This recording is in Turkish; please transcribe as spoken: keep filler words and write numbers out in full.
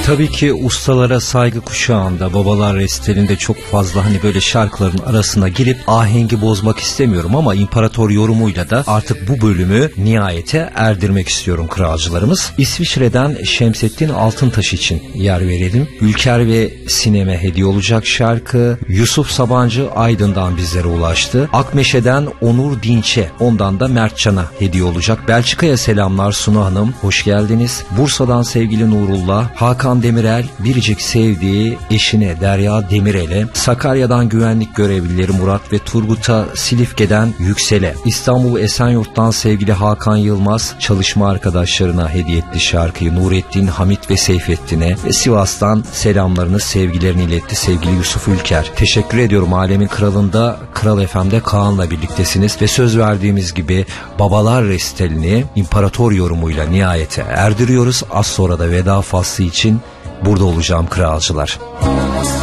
Tabii ki ustalara saygı kuşağında Babalar Resteli'nde çok fazla hani böyle şarkıların arasına girip ahengi bozmak istemiyorum ama imparator yorumuyla da artık bu bölümü nihayete erdirmek istiyorum kralcılarımız. İsviçre'den Şemsettin Altıntaş için yer verelim. Ülker ve Sinem'e hediye olacak şarkı. Yusuf Sabancı Aydın'dan bizlere ulaştı. Akmeşe'den Onur Dinç'e, ondan da Mertcan'a hediye olacak. Belçika'ya selamlar Sunu Hanım, hoş geldiniz. Bursa'dan sevgili Nurullah, Hakan Demirel biricik sevdiği eşine Derya Demirel'e, Sakarya'dan güvenlik görevlileri Murat ve Turgut'a, Silifke'den Yüksel'e, İstanbul Esenyurt'tan sevgili Hakan Yılmaz çalışma arkadaşlarına hediye etti şarkıyı Nurettin, Hamit ve Seyfettin'e ve Sivas'tan selamlarını, sevgilerini iletti sevgili Yusuf Ülker. Teşekkür ediyorum. Alemin Kralı'nda Kral F M'de Kaan'la birliktesiniz ve söz verdiğimiz gibi Babalar Resteli'ni imparator yorumuyla nihayete erdiriyoruz. Az sonra da veda faslı için burada olacağım kralcılar.